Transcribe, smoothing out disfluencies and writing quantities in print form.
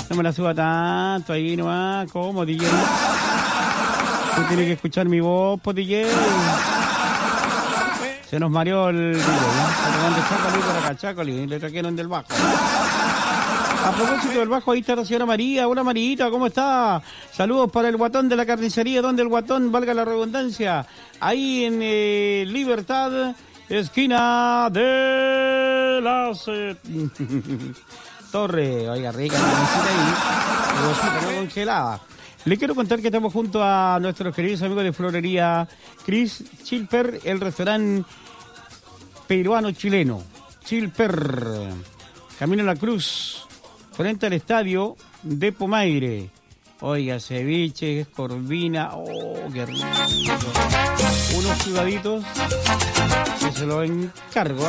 No me la suba tanto ahí nomás. ¿Cómo, DJ? Tú tienes que escuchar mi voz, pues, DJ. Se nos mareó el DJ, ¿no? Chácoli, le trajeron del bajo. A propósito del bajo, ahí está la señora María. Hola, Marita, ¿cómo está? Saludos para el Guatón de la carnicería. ¿Dónde el Guatón? Valga la redundancia. Ahí en Libertad, esquina de las... Torre. Oiga, rica, ahí. Congelada. Le quiero contar que estamos junto a nuestros queridos amigos de Florería Chris Chilper, el restaurante peruano-chileno. Chilper. Camino a la Cruz. Frente al estadio de Pomaire. Oiga, ceviche, corvina. Oh, qué rico. Unos sudaditos que se lo encargo.